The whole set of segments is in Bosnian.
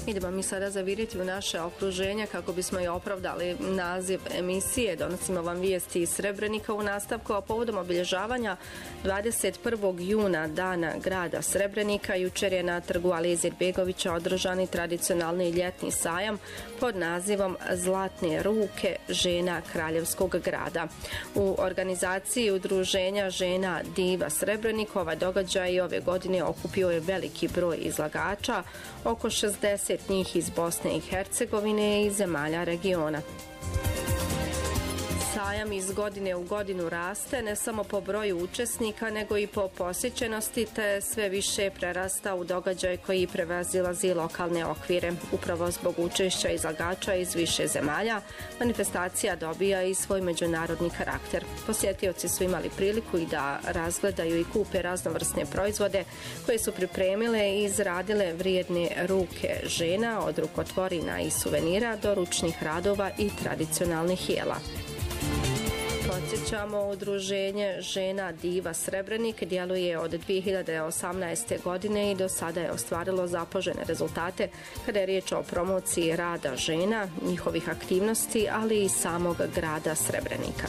Idemo mi sada zaviriti u naše okruženje kako bismo i opravdali naziv emisije. Donosimo vam vijesti iz Srebrenika u nastavku, a povodom obilježavanja 21. juna dana grada Srebrenika jučer je na trgu Alije Izetbegovića održani tradicionalni ljetni sajam pod nazivom Zlatne ruke žena Kraljevskog grada. U organizaciji Udruženja žena Diva Srebrenik ovaj događaj ove godine okupio je veliki broj izlagača, oko 60 njih iz Bosne i Hercegovine i zemalja regiona. Sajam iz godine u godinu raste ne samo po broju učesnika nego i po posjećenosti, te sve više prerasta u događaj koji prevazilazi lokalne okvire. Upravo zbog učešća izlagača iz više zemalja, manifestacija dobija i svoj međunarodni karakter. Posjetioci su imali priliku i da razgledaju i kupe raznovrsne proizvode koje su pripremile i izradile vrijedne ruke žena, od rukotvorina i suvenira do ručnih radova i tradicionalnih jela. Podsjećamo, Udruženje žena Diva Srebrenik djeluje od 2018. godine i do sada je ostvarilo zapažene rezultate kada je riječ o promociji rada žena, njihovih aktivnosti, ali i samog grada Srebrenika.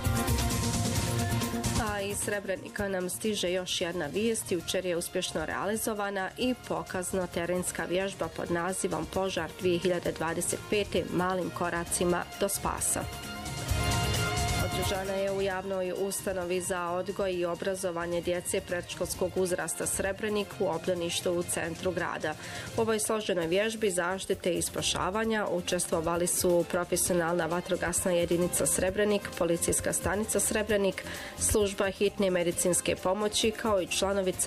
A iz Srebrenika nam stiže još jedna vijest. Jučer je uspješno realizovana i pokazno terenska vježba pod nazivom Požar 2025. malim koracima do spasa. Održana je u javnoj ustanovi za odgoj i obrazovanje djece predškolskog uzrasta Srebrenik u obdaništu u centru grada. U ovoj složenoj vježbi zaštite i spašavanja učestvovali su profesionalna vatrogasna jedinica Srebrenik, policijska stanica Srebrenik, služba hitne medicinske pomoći kao i članovi